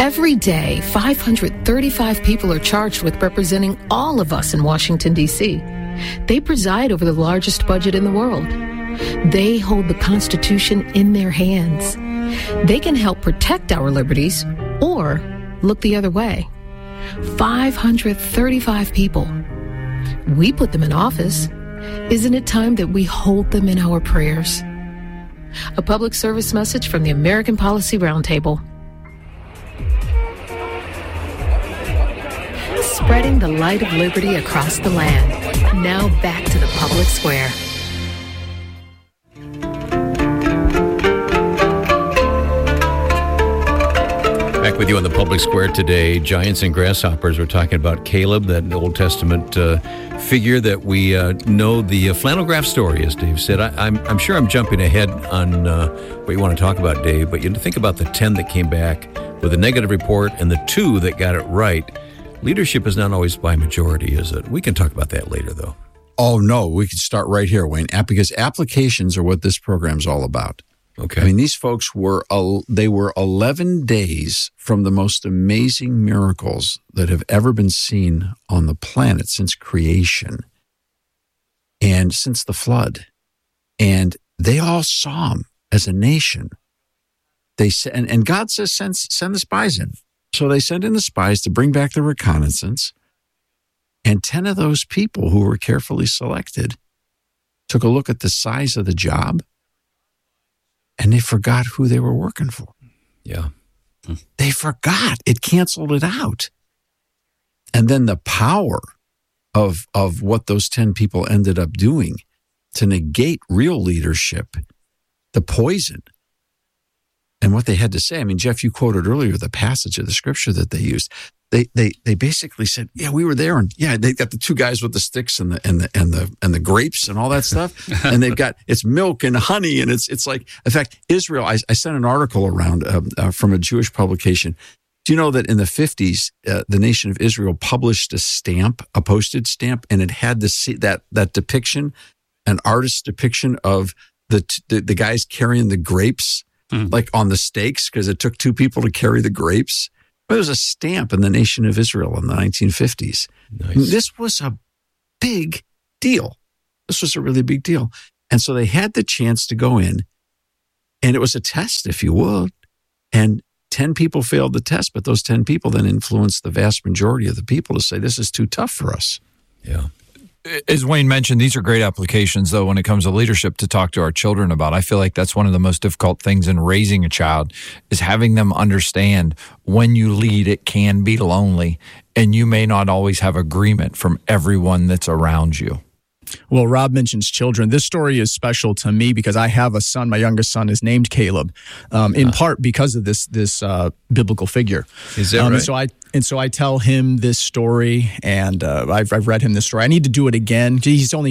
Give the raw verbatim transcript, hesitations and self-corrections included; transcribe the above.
Every day, five hundred thirty-five people are charged with representing all of us in Washington, D C They preside over the largest budget in the world. They hold the Constitution in their hands. They can help protect our liberties or look the other way. five hundred thirty-five people. We put them in office. Isn't it time that we hold them in our prayers? A public service message from the American Policy Roundtable. Spreading the light of liberty across the land. Now back to the public square. Back with you on the public square today. Giants and grasshoppers. We're talking about Caleb, that Old Testament uh, figure that we uh, know the uh, flannel graph story, as Dave said. I, I'm, I'm sure I'm jumping ahead on uh, what you want to talk about, Dave, but you think about the ten that came back with a negative report and the two that got it right. Leadership is not always by majority, is it? We can talk about that later, though. Oh, no, we can start right here, Wayne, because applications are what this program's all about. Okay. I mean, these folks were, they were eleven days from the most amazing miracles that have ever been seen on the planet since creation and since the flood. And they all saw them as a nation. They and, and God says, send, send the spies in. So they sent in the spies to bring back the reconnaissance. And ten of those people who were carefully selected took a look at the size of the job, and they forgot who they were working for. Yeah. They forgot. It canceled it out. And then the power of, of what those ten people ended up doing to negate real leadership, the poison, and what they had to say. I mean, Jeff, you quoted earlier the passage of the scripture that they used. They they they basically said, yeah, we were there, and yeah, they got the two guys with the sticks and the and the and the and the grapes and all that stuff, and they've got it's milk and honey, and it's it's like, in fact, Israel. I, I sent an article around uh, uh, from a Jewish publication. Do you know that in the fifties, uh, the nation of Israel published a stamp, a postage stamp, and it had this that that depiction, an artist's depiction of the the, the guys carrying the grapes, mm. like on the stakes, because it took two people to carry the grapes. There was a stamp in the nation of Israel in the nineteen fifties. Nice. This was a big deal. This was a really big deal. And so they had the chance to go in, and it was a test, if you would. And ten people failed the test, but those ten people then influenced the vast majority of the people to say, this is too tough for us. Yeah. As Wayne mentioned, these are great applications, though, when it comes to leadership to talk to our children about. I feel like that's one of the most difficult things in raising a child is having them understand when you lead, it can be lonely, and you may not always have agreement from everyone that's around you. Well, Rob mentions children. This story is special to me because I have a son. My youngest son is named Caleb, um, in uh, part because of this this uh, biblical figure. Is that um, right? And so I and so I tell him this story, and uh, I've I've read him this story. I need to do it again. He's only